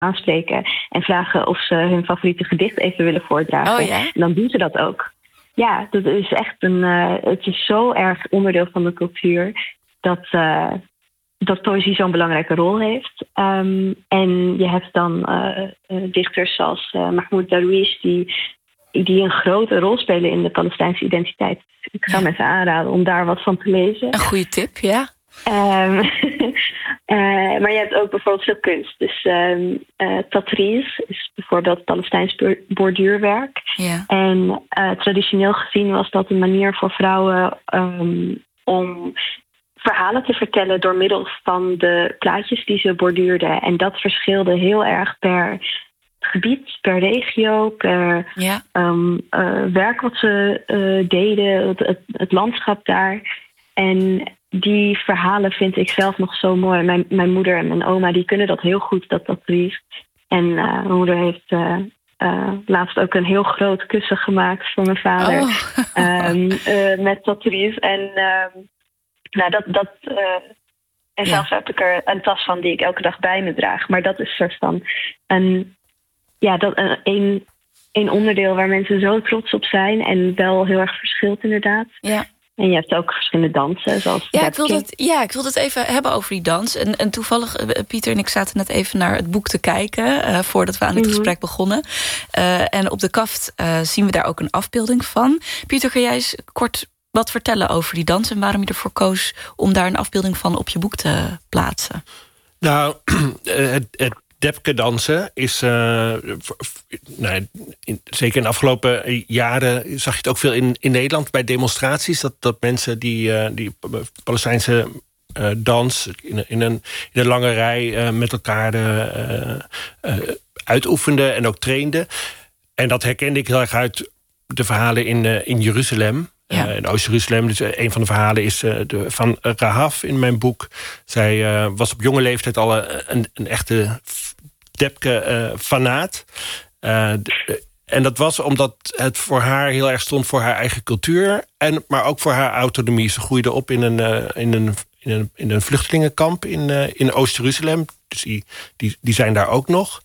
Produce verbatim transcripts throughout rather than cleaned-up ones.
aanspreken en vragen of ze hun favoriete gedicht even willen voordragen. Oh, ja? En dan doen ze dat ook. Ja, dat is echt een. Uh, het is zo erg onderdeel van de cultuur dat, uh, dat poëzie zo'n belangrijke rol heeft. Um, en je hebt dan uh, uh, dichters zoals uh, Mahmoud Darwish die, die een grote rol spelen in de Palestijnse identiteit. Ik zou ja. mensen aanraden om daar wat van te lezen. Een goede tip, ja. Um, uh, maar je hebt ook bijvoorbeeld veel kunst. Dus um, uh, tatriz is bijvoorbeeld Palestijns borduurwerk. Ja. En uh, traditioneel gezien was dat een manier voor vrouwen um, om verhalen te vertellen door middel van de plaatjes die ze borduurden. En dat verschilde heel erg per gebied, per regio, per ja. um, uh, werk wat ze uh, deden, het, het, het landschap daar. En die verhalen vind ik zelf nog zo mooi. Mijn, mijn moeder en mijn oma die kunnen dat heel goed, dat dat brief. En uh, mijn moeder heeft uh, uh, laatst ook een heel groot kussen gemaakt voor mijn vader. Oh. um, uh, met dat brief. En uh, nou, dat, dat, uh, en zelfs ja. heb ik er een tas van die ik elke dag bij me draag. Maar dat is een soort van een, ja, dat, een, een, een onderdeel waar mensen zo trots op zijn. En wel heel erg verschilt inderdaad. Ja. En je hebt ook verschillende dansen, zoals ja, ik wilde het, ja, ik wilde het even hebben over die dans. En, en toevallig, Pieter en ik zaten net even naar het boek te kijken Uh, voordat we aan dit mm-hmm. gesprek begonnen. Uh, en op de kaft uh, zien we daar ook een afbeelding van. Pieter, kun jij eens kort wat vertellen over die dans en waarom je ervoor koos om daar een afbeelding van op je boek te plaatsen? Nou, het, het Debke dansen is, uh, nou, in, zeker in de afgelopen jaren zag je het ook veel in, in Nederland bij demonstraties. Dat, dat mensen die, uh, die Palestijnse uh, dans in, in, een, in een lange rij uh, met elkaar uh, uh, uitoefenden en ook trainden. En dat herkende ik heel erg uit de verhalen in, uh, in Jeruzalem. Ja. Uh, in Oost-Jeruzalem. Dus uh, een van de verhalen is uh, de, van Rahaf in mijn boek. Zij uh, was op jonge leeftijd al een, een echte Debke-fanaat. Uh, uh, en dat was omdat het voor haar heel erg stond voor haar eigen cultuur. En, maar ook voor haar autonomie. Ze groeide op in een, uh, in een, in een, in een vluchtelingenkamp in, uh, in Oost-Jeruzalem. Dus die, die, die zijn daar ook nog.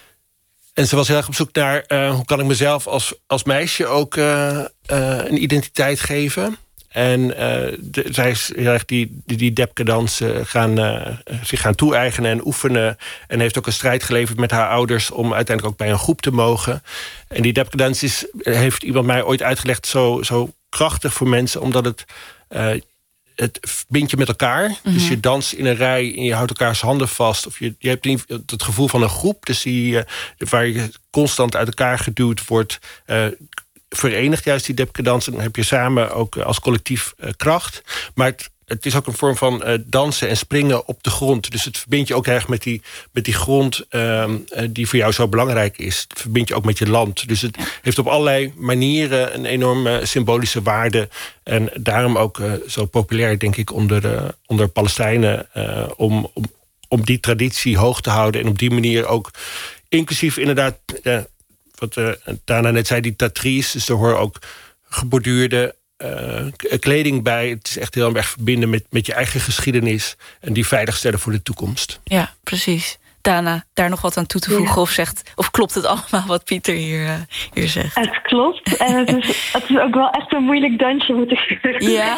En ze was heel erg op zoek naar uh, hoe kan ik mezelf als, als meisje ook uh, uh, een identiteit geven. En uh, de, zij is heel erg die, die, die Debke-dans uh, gaan, uh, zich gaan toe-eigenen en oefenen. En heeft ook een strijd geleverd met haar ouders om uiteindelijk ook bij een groep te mogen. En die Debke-dans is, heeft iemand mij ooit uitgelegd, zo, zo krachtig voor mensen, omdat het Uh, het verbindt je met elkaar. Mm-hmm. Dus je danst in een rij en je houdt elkaars handen vast. Of je, je hebt het gevoel van een groep. Dus die, uh, waar je constant uit elkaar geduwd wordt. Uh, verenigt juist die Debke-dansen. Dan heb je samen ook als collectief uh, kracht. Maar het, het is ook een vorm van uh, dansen en springen op de grond. Dus het verbindt je ook erg met die, met die grond uh, die voor jou zo belangrijk is. Het verbindt je ook met je land. Dus het heeft op allerlei manieren een enorme symbolische waarde. En daarom ook uh, zo populair, denk ik, onder, uh, onder Palestijnen. Uh, om, om, om die traditie hoog te houden. En op die manier ook inclusief inderdaad, Uh, wat uh, Dana net zei, die tatriz. Dus er horen ook geborduurde Uh, kleding bij. Het is echt heel erg verbinden met, met je eigen geschiedenis en die veiligstellen voor de toekomst. Ja, precies. Dana, daar nog wat aan toe te voegen? Ja. Of, zegt, of klopt het allemaal wat Pieter hier, uh, hier zegt? Het klopt. En het is, het is ook wel echt een moeilijk dansje, moet ik zeggen. Ja.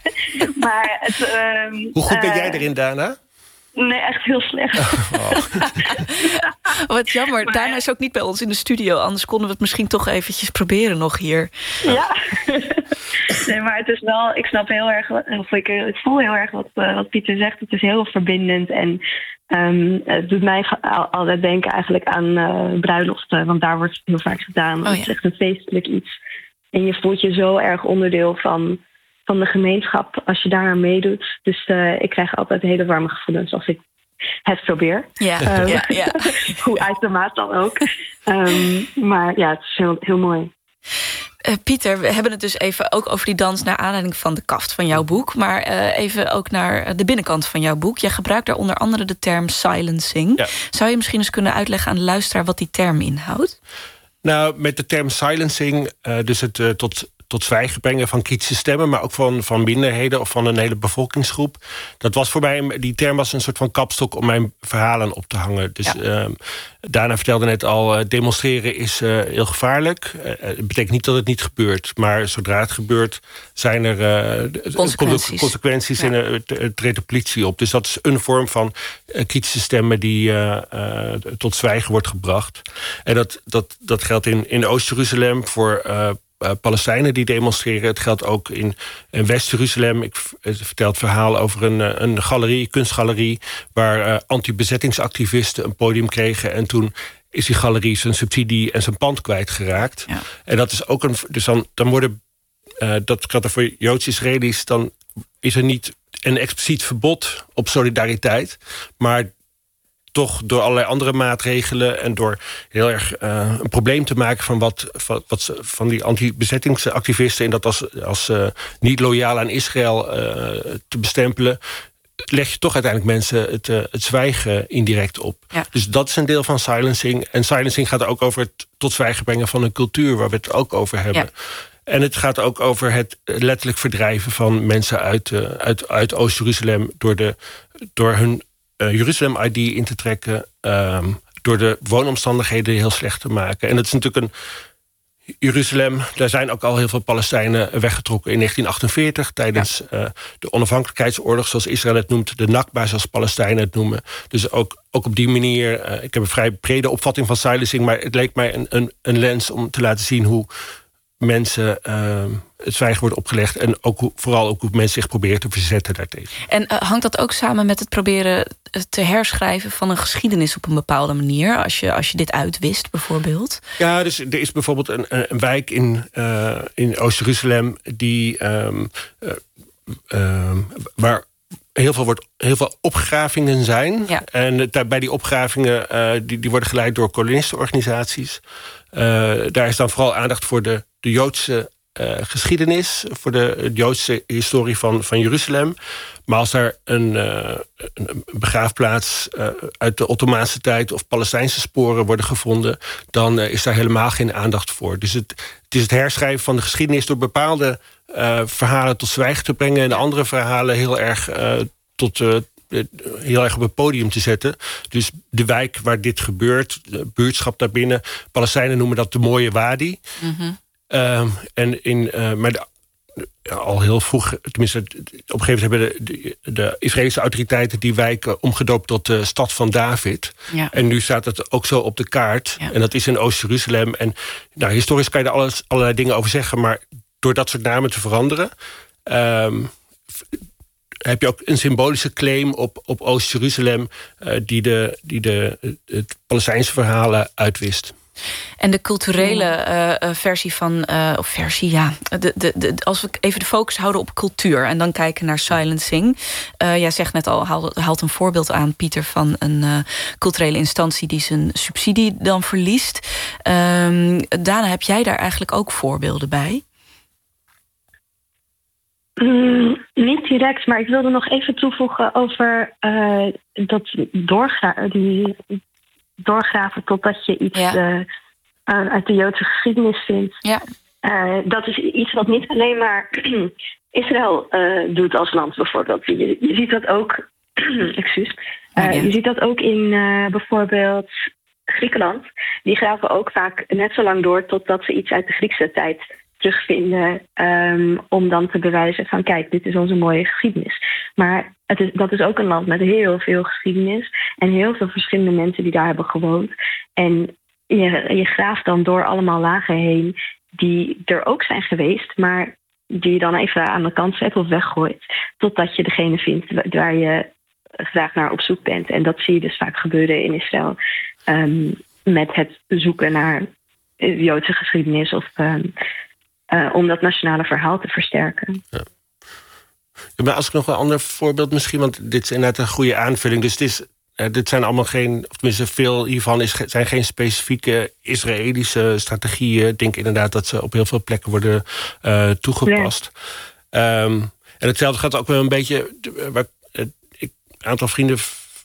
Maar het, um, Hoe goed ben uh, jij erin, Dana? Nee, echt heel slecht. Oh. Wat jammer. Maar Dana is ook niet bij ons in de studio. Anders konden we het misschien toch eventjes proberen nog hier. Ja. Nee, maar het is wel, ik snap heel erg, of ik, ik voel heel erg wat, uh, wat Pieter zegt. Het is heel verbindend en um, het doet mij altijd denken eigenlijk aan uh, bruiloften. Want daar wordt het heel vaak gedaan. Oh, ja. Het is echt een feestelijk iets. En je voelt je zo erg onderdeel van, van de gemeenschap als je daaraan meedoet. Dus uh, ik krijg altijd hele warme gevoelens als ik het probeer. Ja, um, ja, ja. Hoe uit de maat dan ook. Um, maar ja, het is heel, heel mooi. Uh, Pieter, we hebben het dus even ook over die dans naar aanleiding van de kaft van jouw boek. Maar uh, even ook naar de binnenkant van jouw boek. Jij gebruikt daar onder andere de term silencing. Ja. Zou je misschien eens kunnen uitleggen aan de luisteraar wat die term inhoudt? Nou, met de term silencing, uh, dus het uh, tot tot zwijgen brengen van kritische stemmen, maar ook van, van minderheden of van een hele bevolkingsgroep. Dat was voor mij, die term was een soort van kapstok om mijn verhalen op te hangen. Dus ja. uh, Dana vertelde net al, uh, demonstreren is uh, heel gevaarlijk. Uh, het betekent niet dat het niet gebeurt, maar zodra het gebeurt zijn er uh, consequenties, consequenties ja. en uh, het treedt de politie op. Dus dat is een vorm van uh, kritische stemmen die uh, uh, tot zwijgen wordt gebracht. En dat, dat, dat geldt in, in Oost-Jeruzalem voor Uh, Uh, Palestijnen die demonstreren. Het geldt ook in, in West-Jeruzalem. Ik vertel het verhaal over een, een galerie, kunstgalerie, waar uh, anti-bezettingsactivisten een podium kregen. En toen is die galerie zijn subsidie en zijn pand kwijtgeraakt. Ja. En dat is ook een. Dus dan, dan worden. Uh, dat geldt er voor Joods-Israëli's. Dan is er niet een expliciet verbod op solidariteit, maar toch door allerlei andere maatregelen en door heel erg uh, een probleem te maken van wat, van, wat van die anti-bezettingsactivisten en dat als, als uh, niet loyaal aan Israël uh, te bestempelen, leg je toch uiteindelijk mensen het, uh, het zwijgen indirect op. Ja. Dus dat is een deel van silencing. En silencing gaat ook over het tot zwijgen brengen van een cultuur, waar we het ook over hebben. Ja. En het gaat ook over het letterlijk verdrijven van mensen uit, uh, uit, uit Oost-Jeruzalem door, de, door hun Uh, Jeruzalem-I D in te trekken, um, door de woonomstandigheden heel slecht te maken. En het is natuurlijk een Jeruzalem, daar zijn ook al heel veel Palestijnen weggetrokken in negentien achtenveertig... tijdens ja. uh, de onafhankelijkheidsoorlog, zoals Israël het noemt, de Nakba, zoals Palestijnen het noemen. Dus ook, ook op die manier, uh, ik heb een vrij brede opvatting van silencing, maar het leek mij een, een, een lens om te laten zien hoe mensen uh, het zwijgen wordt opgelegd en ook hoe, vooral ook hoe mensen zich proberen te verzetten daartegen. En uh, hangt dat ook samen met het proberen te herschrijven van een geschiedenis op een bepaalde manier, als je, als je dit uitwist bijvoorbeeld? Ja, dus er is bijvoorbeeld een, een wijk in, uh, in Oost-Jeruzalem die um, uh, uh, waar heel veel, wordt, heel veel opgravingen zijn. Ja. En uh, bij die opgravingen uh, die, die worden geleid door kolonistenorganisaties. Uh, daar is dan vooral aandacht voor de, de Joodse uh, geschiedenis, voor de, de Joodse historie van, van Jeruzalem. Maar als daar een, uh, een begraafplaats uh, uit de Ottomaanse tijd of Palestijnse sporen worden gevonden, dan uh, is daar helemaal geen aandacht voor. Dus het, het is het herschrijven van de geschiedenis door bepaalde uh, verhalen tot zwijgen te brengen en de andere verhalen heel erg uh, tot uh, heel erg op het podium te zetten. Dus de wijk waar dit gebeurt, de buurtschap daarbinnen, Palestijnen noemen dat de mooie wadi. Mm-hmm. Uh, en in, uh, maar de, ja, al heel vroeg, tenminste op een gegeven moment hebben de, de, de Israëlische autoriteiten die wijk omgedoopt tot de stad van David. Ja. En nu staat het ook zo op de kaart. Ja. En dat is in Oost-Jeruzalem. En nou, historisch kan je er alles, allerlei dingen over zeggen, maar door dat soort namen te veranderen, Um, heb je ook een symbolische claim op, op Oost-Jeruzalem Uh, die, de, die de, het Palestijnse verhalen uitwist. En de culturele uh, versie van, uh, of versie, ja, de, de, de, als we even de focus houden op cultuur en dan kijken naar silencing. Uh, jij zegt net al, haalt, haalt een voorbeeld aan, Pieter, van een uh, culturele instantie die zijn subsidie dan verliest. Um, Dana, heb jij daar eigenlijk ook voorbeelden bij? Mm, niet direct, maar ik wilde nog even toevoegen over uh, dat doorgra- die doorgraven totdat je iets ja. uh, uit de Joodse geschiedenis vindt. Ja. Uh, dat is iets wat niet alleen maar Israël uh, doet als land bijvoorbeeld. Je, je ziet dat ook, excuus, uh, ja, ja. je ziet dat ook in uh, bijvoorbeeld Griekenland. Die graven ook vaak net zo lang door totdat ze iets uit de Griekse tijd terugvinden, um, om dan te bewijzen van kijk, dit is onze mooie geschiedenis. Maar het is, dat is ook een land met heel veel geschiedenis en heel veel verschillende mensen die daar hebben gewoond. En je, je graaft dan door allemaal lagen heen die er ook zijn geweest, maar die je dan even aan de kant zet of weggooit, totdat je degene vindt waar je graag naar op zoek bent. En dat zie je dus vaak gebeuren in Israël, um, met het zoeken naar Joodse geschiedenis of um, Uh, om dat nationale verhaal te versterken. Ja. Ja, maar als ik nog een ander voorbeeld misschien, want dit is inderdaad een goede aanvulling. Dus het is, uh, dit zijn allemaal geen, of tenminste veel hiervan is, zijn geen specifieke Israëlische strategieën. Ik denk inderdaad dat ze op heel veel plekken worden uh, toegepast. Ja. Um, en hetzelfde gaat ook wel een beetje, waar, uh, ik, een aantal vrienden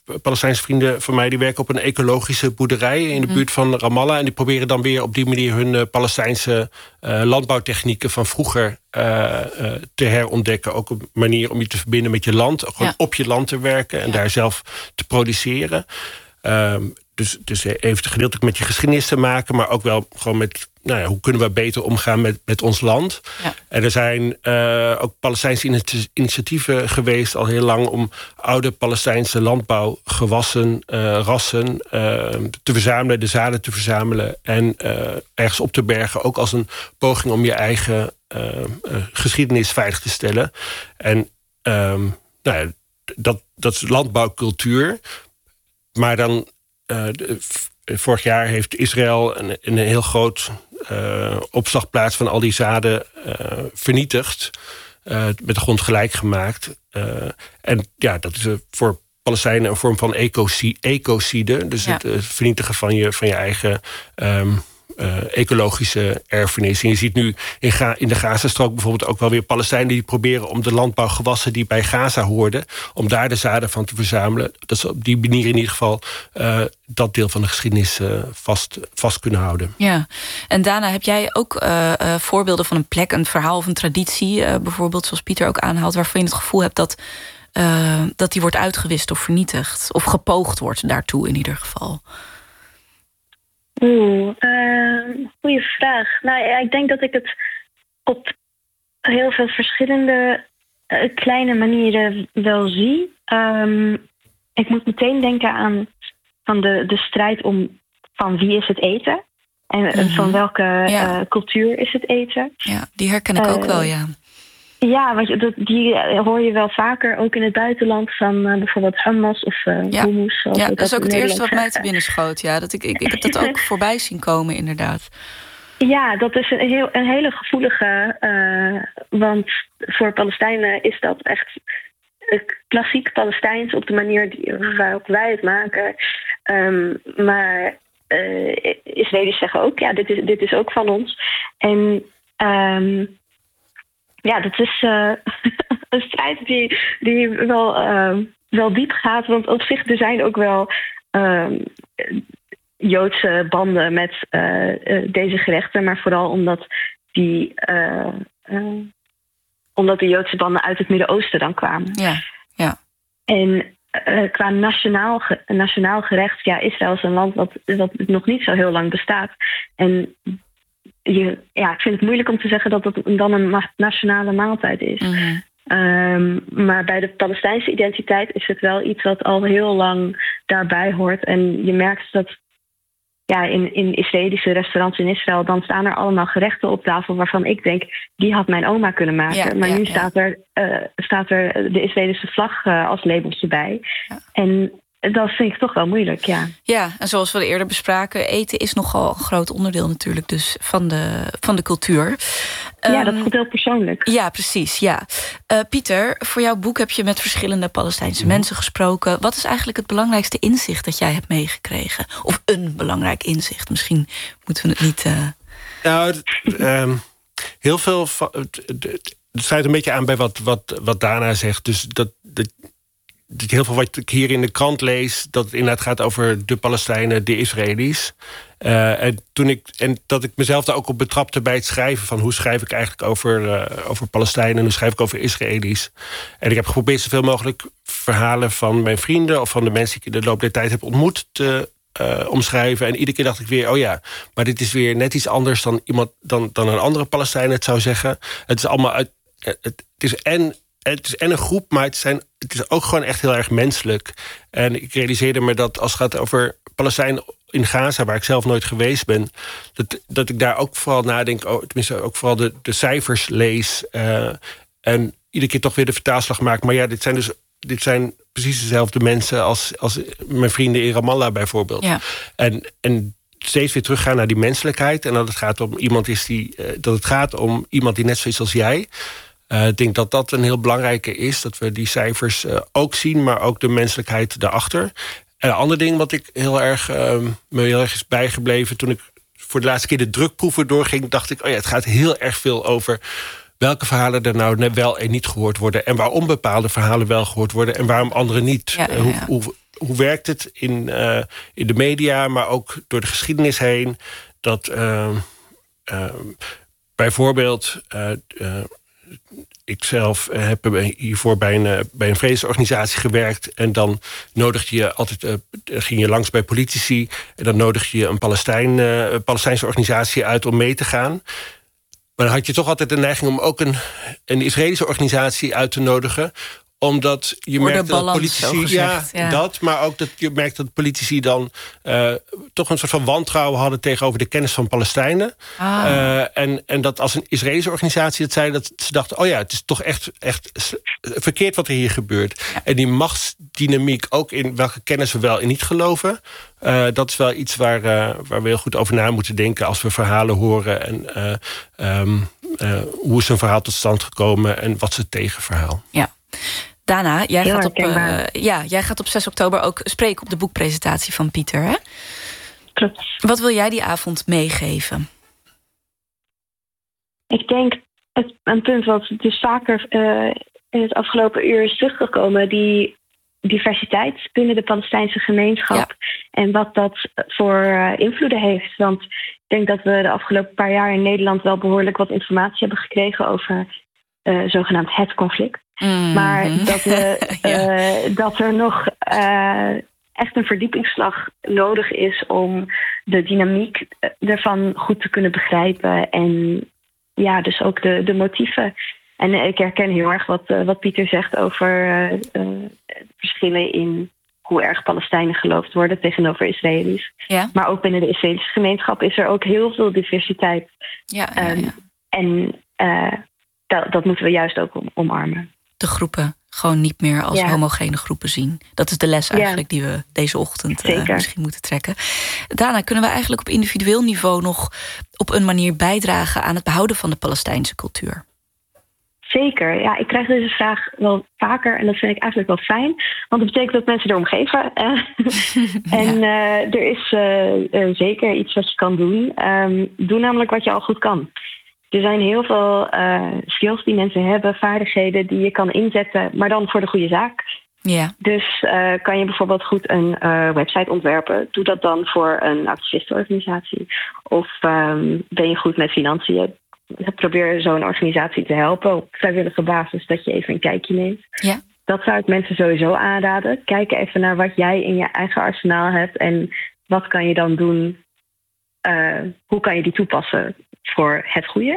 Palestijnse vrienden van mij die werken op een ecologische boerderij in de buurt van Ramallah. En die proberen dan weer op die manier hun uh, Palestijnse uh, landbouwtechnieken van vroeger uh, uh, te herontdekken. Ook een manier om je te verbinden met je land. Gewoon ja. op je land te werken en ja. daar zelf te produceren. Um, dus, dus heeft gedeeltelijk met je geschiedenis te maken, maar ook wel gewoon met, nou ja, hoe kunnen we beter omgaan met, met ons land. Ja. En er zijn uh, ook Palestijnse initiatieven geweest al heel lang om oude Palestijnse landbouwgewassen, uh, rassen uh, te verzamelen, de zaden te verzamelen en uh, ergens op te bergen, ook als een poging om je eigen uh, uh, geschiedenis veilig te stellen. En um, nou ja, dat, dat is landbouwcultuur. Maar dan, uh, de, vorig jaar heeft Israël een, een heel groot uh, opslagplaats van al die zaden uh, vernietigd. Uh, met de grond gelijk gemaakt. Uh, en ja, dat is uh, voor Palestijnen een vorm van ecocide. ecocide dus ja. het uh, vernietigen van je, van je eigen um, uh, ecologische erfenis. En je ziet nu in, Ga- in de Gazastrook bijvoorbeeld ook wel weer Palestijnen die proberen om de landbouwgewassen die bij Gaza hoorden, om daar de zaden van te verzamelen. Dat ze op die manier in ieder geval uh, dat deel van de geschiedenis uh, vast, vast kunnen houden. Ja, en Dana, heb jij ook uh, uh, voorbeelden van een plek, een verhaal of een traditie, uh, bijvoorbeeld, zoals Pieter ook aanhaalt, waarvan je het gevoel hebt dat, uh, dat die wordt uitgewist of vernietigd, of gepoogd wordt daartoe in ieder geval? Oeh, uh, goeie vraag. Nou ja, ik denk dat ik het op heel veel verschillende uh, kleine manieren wel zie. Um, ik moet meteen denken aan van de, de strijd om van wie is het eten en mm-hmm. van welke ja. uh, cultuur is het eten. Ja, die herken ik uh, ook wel, ja. Ja, want dat, die hoor je wel vaker, ook in het buitenland, van uh, bijvoorbeeld hummus of uh, ja. hummus. Ja, dat, dat is ook het eerste wat mij te binnen schoot. Ja, dat ik, ik, ik heb dat ook voorbij zien komen, inderdaad. Ja, dat is een, heel, een hele gevoelige, uh, want voor Palestijnen is dat echt klassiek Palestijns op de manier die, waarop wij het maken. Um, maar uh, Israëli's zeggen ook, ja, dit is, dit is ook van ons. En um, ja, dat is uh, een strijd die, die wel, uh, wel diep gaat. Want op zich, er zijn ook wel uh, Joodse banden met uh, uh, deze gerechten. Maar vooral omdat die, uh, uh, omdat de Joodse banden uit het Midden-Oosten dan kwamen. Ja, ja. En uh, qua nationaal, ge- nationaal gerecht, ja, Israël is een land wat, wat nog niet zo heel lang bestaat. En Je, ja, ik vind het moeilijk om te zeggen dat het dan een ma- nationale maaltijd is. Mm-hmm. Um, maar bij de Palestijnse identiteit is het wel iets wat al heel lang daarbij hoort. En je merkt dat ja, in, in Israëlische restaurants in Israël, dan staan er allemaal gerechten op tafel waarvan ik denk, die had mijn oma kunnen maken. Ja, maar ja, nu ja. staat, er, uh, staat er de Israëlische vlag uh, als labeltje bij. Ja. En dat vind ik toch wel moeilijk, ja. Ja, en zoals we eerder bespraken, eten is nogal een groot onderdeel natuurlijk dus van de, van de cultuur. Ja, um, dat voelt heel persoonlijk. Ja, precies, ja. Uh, Pieter, voor jouw boek heb je met verschillende Palestijnse mm. mensen gesproken. Wat is eigenlijk het belangrijkste inzicht dat jij hebt meegekregen? Of een belangrijk inzicht? Misschien moeten we het niet... Uh... Nou, um, heel veel... Het sluit een beetje aan bij wat, wat, wat Dana zegt. Dus dat... dat heel veel wat ik hier in de krant lees, dat het inderdaad gaat over de Palestijnen, de Israëli's. Uh, en, toen ik, en dat ik mezelf daar ook op betrapte bij het schrijven van hoe schrijf ik eigenlijk over, uh, over Palestijnen en hoe schrijf ik over Israëli's. En ik heb geprobeerd zoveel mogelijk verhalen van mijn vrienden of van de mensen die ik in de loop der tijd heb ontmoet te uh, omschrijven. En iedere keer dacht ik weer, oh ja, maar dit is weer net iets anders dan iemand dan, dan een andere Palestijn het zou zeggen. Het is allemaal uit. Het, het is en Het is en een groep, maar het, zijn, het is ook gewoon echt heel erg menselijk. En ik realiseerde me dat als het gaat over Palestijnen in Gaza, waar ik zelf nooit geweest ben, dat, dat ik daar ook vooral nadenk, oh, tenminste ook vooral de, de cijfers lees. Uh, en iedere keer toch weer de vertaalslag maak. Maar ja, dit zijn dus dit zijn precies dezelfde mensen als, als mijn vrienden in Ramallah bijvoorbeeld. Ja. En, en steeds weer teruggaan naar die menselijkheid. En dat het gaat om iemand is die, uh, dat het gaat om iemand die net zo is als jij. Uh, ik denk dat dat een heel belangrijke is. Dat we die cijfers uh, ook zien, maar ook de menselijkheid daarachter. En een ander ding wat ik heel erg, uh, me heel erg is bijgebleven, toen ik voor de laatste keer de drukproeven doorging, dacht ik, oh ja, het gaat heel erg veel over welke verhalen er nou wel en niet gehoord worden. En waarom bepaalde verhalen wel gehoord worden en waarom andere niet. Ja, ja, ja. Hoe, hoe, hoe werkt het in, uh, in de media, maar ook door de geschiedenis heen, dat uh, uh, bijvoorbeeld uh, uh, ik zelf heb hiervoor bij een, bij een vredesorganisatie gewerkt. En dan nodigde je altijd, uh, ging je langs bij politici. En dan nodigde je een Palestijn, uh, Palestijnse organisatie uit om mee te gaan. Maar dan had je toch altijd de neiging om ook een, een Israëlische organisatie uit te nodigen. Omdat je Voor merkt dat politici, politici, ja, ja, dat, maar ook dat je merkt dat politici dan uh, toch een soort van wantrouwen hadden tegenover de kennis van Palestijnen. Ah. Uh, en, en dat als een Israëlische organisatie dat zei, dat ze dachten, oh ja, het is toch echt, echt verkeerd wat er hier gebeurt. Ja. En die machtsdynamiek, ook in welke kennis we wel en niet geloven, uh, dat is wel iets waar, uh, waar we heel goed over na moeten denken als we verhalen horen en uh, um, uh, hoe is een verhaal tot stand gekomen en wat is het tegenverhaal. Ja. Dana, jij gaat, op, uh, uh, ja, jij gaat op zes oktober ook spreken op de boekpresentatie van Pieter, hè? Klopt. Wat wil jij die avond meegeven? Ik denk het, een punt wat dus vaker uh, in het afgelopen uur is teruggekomen, die diversiteit binnen de Palestijnse gemeenschap. Ja. En wat dat voor uh, invloeden heeft. Want ik denk dat we de afgelopen paar jaar in Nederland wel behoorlijk wat informatie hebben gekregen over uh, zogenaamd het conflict. Mm-hmm. Maar dat, we, ja. uh, dat er nog uh, echt een verdiepingsslag nodig is om de dynamiek ervan goed te kunnen begrijpen. En ja, dus ook de, de motieven. En ik herken heel erg wat, uh, wat Pieter zegt over uh, uh, verschillen in hoe erg Palestijnen geloofd worden tegenover Israëli's. Ja. Maar ook binnen de Israëlische gemeenschap is er ook heel veel diversiteit. Ja, ja, ja. Um, en uh, dat, dat moeten we juist ook om, omarmen. De groepen gewoon niet meer als ja. homogene groepen zien. Dat is de les eigenlijk ja. die we deze ochtend uh, misschien moeten trekken. Dana, kunnen we eigenlijk op individueel niveau nog op een manier bijdragen aan het behouden van de Palestijnse cultuur? Zeker. Ja, ik krijg deze vraag wel vaker en dat vind ik eigenlijk wel fijn. Want dat betekent dat mensen erom geven. en ja. uh, er is uh, uh, zeker iets wat je kan doen. Um, doe namelijk wat je al goed kan. Er zijn heel veel uh, skills die mensen hebben, vaardigheden die je kan inzetten, maar dan voor de goede zaak. Ja. Dus uh, kan je bijvoorbeeld goed een uh, website ontwerpen. Doe dat dan voor een activistenorganisatie. Of um, ben je goed met financiën. Probeer zo'n organisatie te helpen op vrijwillige basis, dat je even een kijkje neemt. Ja. Dat zou ik mensen sowieso aanraden. Kijk even naar wat jij in je eigen arsenaal hebt en wat kan je dan doen. Uh, hoe kan je die toepassen voor het goede?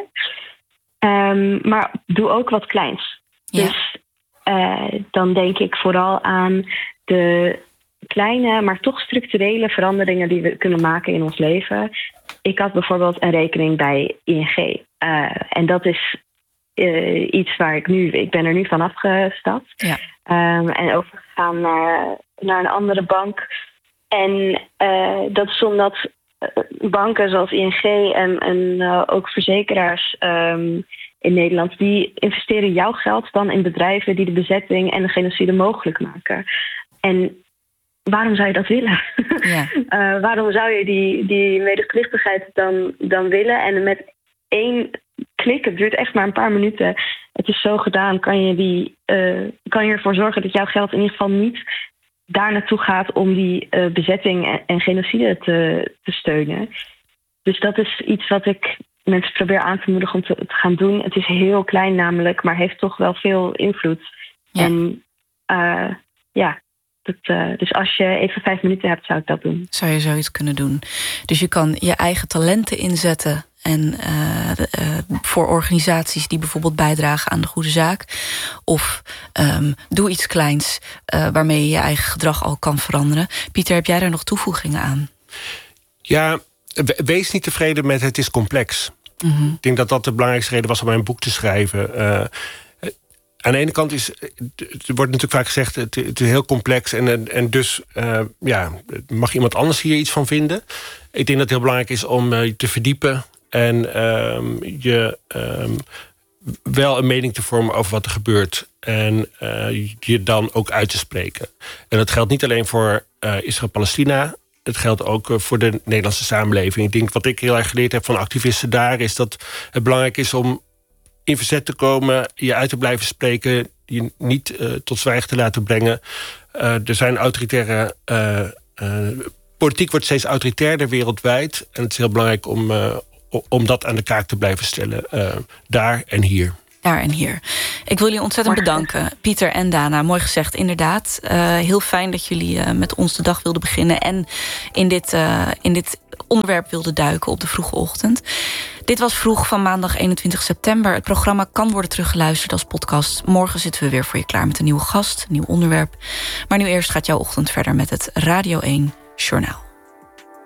Um, maar doe ook wat kleins. Ja. Dus uh, dan denk ik vooral aan de kleine, maar toch structurele veranderingen die we kunnen maken in ons leven. Ik had bijvoorbeeld een rekening bij I N G. Uh, en dat is uh, iets waar ik nu... Ik ben er nu van afgestapt. Ja. Um, en overgegaan naar, naar een andere bank. En uh, dat is omdat banken zoals I N G en, en uh, ook verzekeraars um, in Nederland, die investeren jouw geld dan in bedrijven die de bezetting en de genocide mogelijk maken. En waarom zou je dat willen? Ja. uh, waarom zou je die, die medeplichtigheid dan, dan willen? En met één klik, het duurt echt maar een paar minuten, het is zo gedaan, kan je, die, uh, kan je ervoor zorgen dat jouw geld in ieder geval niet daar naartoe gaat om die uh, bezetting en, en genocide te, te steunen. Dus dat is iets wat ik mensen probeer aan te moedigen om te, te gaan doen. Het is heel klein namelijk, maar heeft toch wel veel invloed. Ja. En uh, ja, dat, uh, dus als je even vijf minuten hebt, zou ik dat doen. Zou je zoiets kunnen doen. Dus je kan je eigen talenten inzetten en uh, uh, voor organisaties die bijvoorbeeld bijdragen aan de goede zaak. Of um, doe iets kleins uh, waarmee je je eigen gedrag al kan veranderen. Pieter, heb jij daar nog toevoegingen aan? Ja, wees niet tevreden met het is complex. Mm-hmm. Ik denk dat dat de belangrijkste reden was om mijn boek te schrijven. Uh, aan de ene kant is, er wordt natuurlijk vaak gezegd, het, het is heel complex en, en dus uh, ja, mag iemand anders hier iets van vinden. Ik denk dat het heel belangrijk is om uh, je te verdiepen en um, je um, wel een mening te vormen over wat er gebeurt. En uh, je dan ook uit te spreken. En dat geldt niet alleen voor uh, Israël-Palestina. Het geldt ook uh, voor de Nederlandse samenleving. Ik denk wat ik heel erg geleerd heb van activisten daar is dat het belangrijk is om in verzet te komen, je uit te blijven spreken, je niet uh, tot zwijgen te laten brengen. Uh, er zijn autoritaire... Uh, uh, politiek wordt steeds autoritairder wereldwijd. En het is heel belangrijk om, uh, om dat aan de kaak te blijven stellen. Uh, daar en hier. Daar en hier. Ik wil jullie ontzettend bedanken, Pieter en Dana. Mooi gezegd, inderdaad. Uh, heel fijn dat jullie uh, met ons de dag wilden beginnen... en in dit, uh, in dit onderwerp wilden duiken op de vroege ochtend. Dit was Vroeg van maandag eenentwintig september. Het programma kan worden teruggeluisterd als podcast. Morgen zitten we weer voor je klaar met een nieuwe gast, een nieuw onderwerp. Maar nu eerst gaat jouw ochtend verder met het Radio één Journaal.